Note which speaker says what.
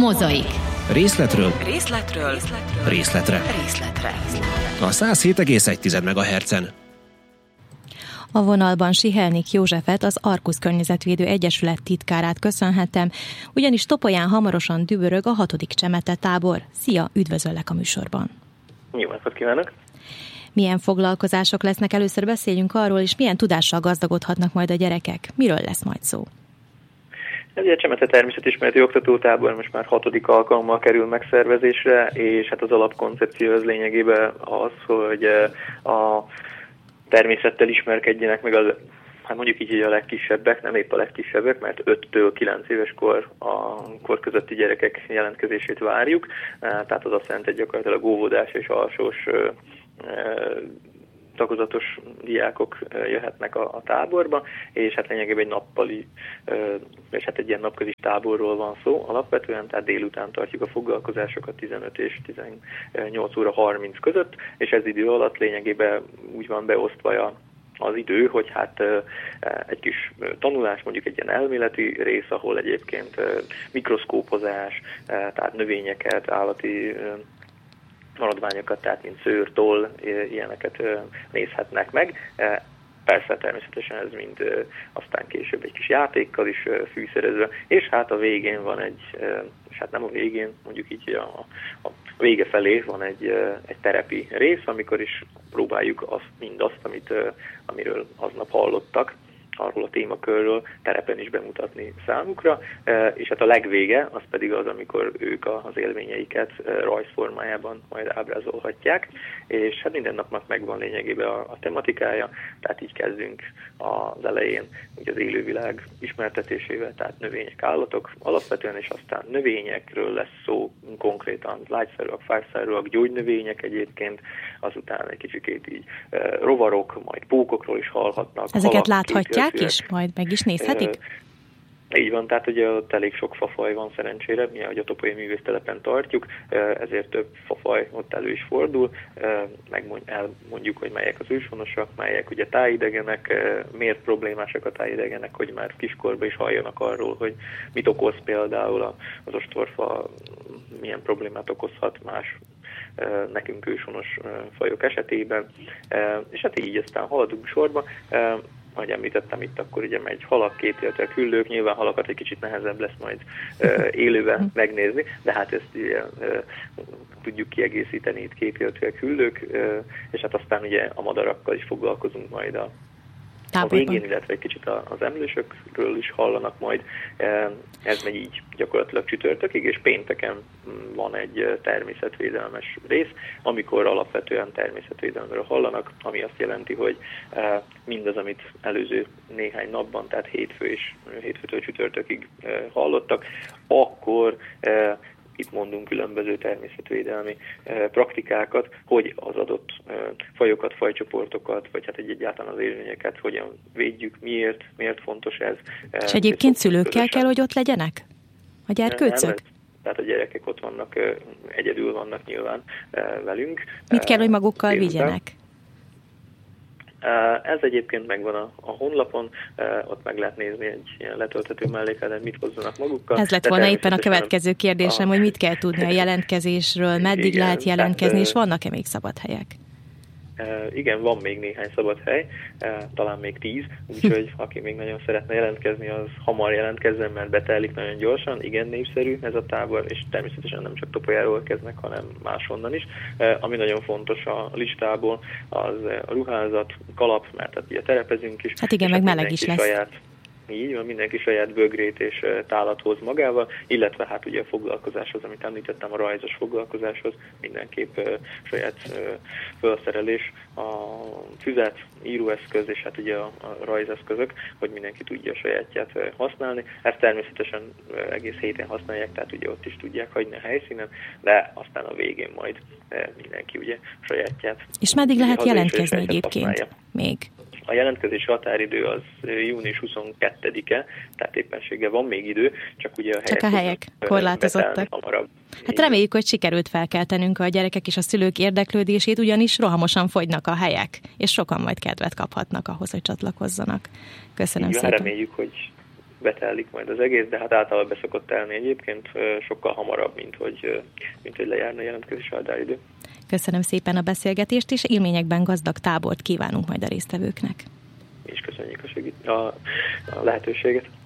Speaker 1: Mozaik.
Speaker 2: Részletről
Speaker 1: Részletre.
Speaker 2: a 107,1 MHz-en.
Speaker 3: A vonalban Sihelnik Józsefet, az Arkusz Környezetvédő Egyesület titkárát köszönhetem, ugyanis Topolyán hamarosan dübörög a 6. Csemete tábor. Szia, üdvözöllek a műsorban!
Speaker 4: Jó napot kívánok!
Speaker 3: Milyen foglalkozások lesznek? Először beszéljünk arról, és milyen tudással gazdagodhatnak majd a gyerekek. Miről lesz majd szó?
Speaker 4: Ez a Csemete természetismereti oktatótábor most már 6. alkalommal kerül megszervezésre, és hát az alapkoncepció az lényegében az, hogy a természettel ismerkedjenek meg hát mondjuk így a legkisebbek, nem épp a legkisebbek, mert 5-től 9 éves kor közötti gyerekek jelentkezését várjuk, tehát az azt jelenti, hogy gyakorlatilag óvodás és alsós tagozatos diákok jöhetnek a táborba, és hát lényegében egy nappali, és hát egy ilyen napközis táborról van szó alapvetően, tehát délután tartjuk a foglalkozásokat 15 és 18 óra 30 között, és ez idő alatt lényegében úgy van beosztva az idő, hogy hát egy kis tanulás, mondjuk egy ilyen elméleti rész, ahol egyébként mikroszkópozás, tehát növényeket, állati maradványokat, tehát mint szőr, toll, ilyeneket nézhetnek meg. Persze természetesen ez mind aztán később egy kis játékkal is fűszerezve, és hát a végén van és hát nem a végén, mondjuk így a vége felé van egy terepi rész, amikor is próbáljuk mindazt, amiről aznap hallottak, arról a témakörről terepen is bemutatni számukra, és hát a legvége az pedig az, amikor ők az élményeiket rajzformájában majd ábrázolhatják, és hát minden napnak megvan lényegében a tematikája, tehát így kezdünk az elején ugye az élővilág ismertetésével, tehát növények, állatok alapvetően, és aztán növényekről lesz szó konkrétan, lágyszárúak, fájszárúak, gyógynövények egyébként, azután egy kicsikét így rovarok, majd pókokról is hallhatnak.
Speaker 3: Ezeket láthatják is? Majd meg is nézhetik?
Speaker 4: Így van, tehát ugye ott elég sok fafaj van szerencsére, mi ahogy a Topolyai Művésztelepen tartjuk, ezért több fafaj ott elő is fordul, elmondjuk, hogy melyek az őshonosak, melyek ugye tájidegenek, miért problémásak a tájidegenek, hogy már kiskorban is halljanak arról, hogy mit okoz például az ostorfa, milyen problémát okozhat más nekünk őshonos fajok esetében, és hát így aztán haladunk sorba. Ahogy említettem, itt akkor ugye megy halak, kétéltőek, hüllők, nyilván halakat egy kicsit nehezebb lesz majd élőben megnézni, de hát ezt ugye, tudjuk kiegészíteni itt kétéltőek, hüllők, és hát aztán ugye a madarakkal is foglalkozunk majd a végén, illetve egy kicsit az emlősökről is hallanak majd. Ez megy így gyakorlatilag csütörtökig, és pénteken van egy természetvédelmes rész, amikor alapvetően természetvédelemről hallanak, ami azt jelenti, hogy mindaz, amit előző néhány napban, tehát hétfőtől csütörtökig hallottak, akkor itt mondunk különböző természetvédelmi praktikákat, hogy az adott fajokat, fajcsoportokat, vagy hát egyáltalán az élőlényeket hogyan védjük, miért fontos ez.
Speaker 3: És egyébként szülőkkel kell, hogy ott legyenek? A gyerkőcök?
Speaker 4: Tehát a gyerekek ott vannak, egyedül vannak nyilván velünk.
Speaker 3: Mit kell, hogy magukkal vigyenek?
Speaker 4: Ez egyébként megvan a honlapon, ott meg lehet nézni egy ilyen letölthető mellékletet, mit hozzanak magukkal.
Speaker 3: Ez lett volna éppen a következő kérdésem, hogy mit kell tudni a jelentkezésről, meddig lehet jelentkezni, és vannak-e még szabad helyek?
Speaker 4: Igen, van még néhány szabad hely, talán még 10, úgyhogy aki még nagyon szeretne jelentkezni, az hamar jelentkezzen, mert betelik nagyon gyorsan. Igen, népszerű ez a tábor, és természetesen nem csak Topolyáról kezdnek, hanem máshonnan is. Ami nagyon fontos a listából, az a ruházat, kalap, mert hát ugye terepezünk is.
Speaker 3: Hát igen, meg meleg is lesz.
Speaker 4: Így van, mindenki saját bögrét és tálat hoz magával, illetve hát ugye a foglalkozáshoz, amit említettem, a rajzos foglalkozáshoz mindenképp saját felszerelés, a füzet, íróeszköz és hát ugye a rajzeszközök, hogy mindenki tudja a sajátját használni. Ezt természetesen egész héten használják, tehát ugye ott is tudják hagyni a helyszínen, de aztán a végén majd mindenki ugye sajátját.
Speaker 3: És meddig lehet jelentkezni egyébként még?
Speaker 4: A jelentkezési határidő az június 22-e, tehát éppenséggel van még idő, csak ugye
Speaker 3: a helyek korlátozottak. Hát reméljük, hogy sikerült felkeltenünk a gyerekek és a szülők érdeklődését, ugyanis rohamosan fogynak a helyek, és sokan majd kedvet kaphatnak ahhoz, hogy csatlakozzanak. Köszönöm szépen.
Speaker 4: Reméljük, hogy betelik majd az egész, de hát általában beszokott telni egyébként sokkal hamarabb, mint hogy lejárna a jelentkezési határidő.
Speaker 3: Köszönöm szépen a beszélgetést, és élményekben gazdag tábort kívánunk majd a résztvevőknek.
Speaker 4: Mi is köszönjük a lehetőséget.